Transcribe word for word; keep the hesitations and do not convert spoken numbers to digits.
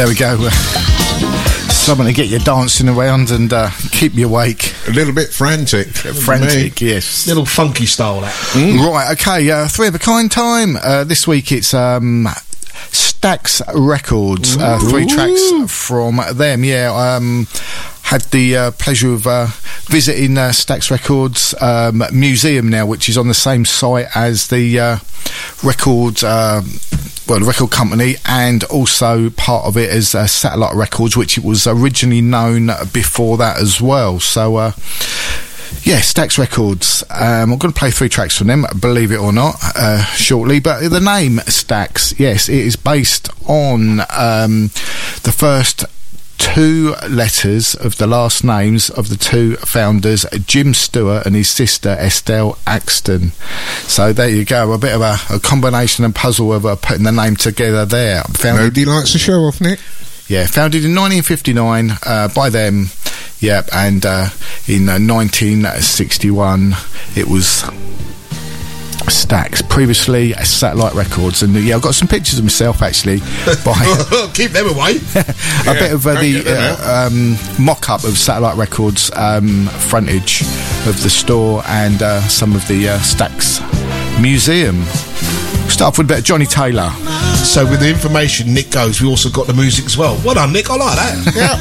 There we go. Something to get you dancing around and uh, keep you awake. A little bit frantic. Frantic, yes. Little funky style, that. Mm. Right, okay, uh, three of a kind time. Uh, this week it's um, Stax Records. Uh, three tracks from them, yeah. Um, had the uh, pleasure of uh, visiting uh, Stax Records um, Museum now, which is on the same site as the uh, record... Uh, well, the record company, and also part of it is uh, Satellite Records, which it was originally known before that as well. So, uh, yeah, Stax Records. Um, I'm going to play three tracks from them, believe it or not, uh, shortly. But the name Stax, yes, it is based on um, the first two letters of the last names of the two founders, Jim Stewart and his sister Estelle Axton. So there you go, a bit of a, a combination and puzzle of uh, putting the name together there. Founded, Nobody likes to show off, Nick. Yeah, founded in nineteen fifty-nine uh, by them, yeah, and uh, in uh, nineteen sixty-one it was Stax, previously Satellite Records, and uh, yeah, I've got some pictures of myself actually by keep them away. a yeah, bit of uh, the uh, um, mock-up of Satellite Records um, frontage of the store and uh, some of the uh, Stax Museum. Start off with a bit of Johnny Taylor. So with the information Nick goes, we also got the music as well. Well done, Nick, I like that. Yeah.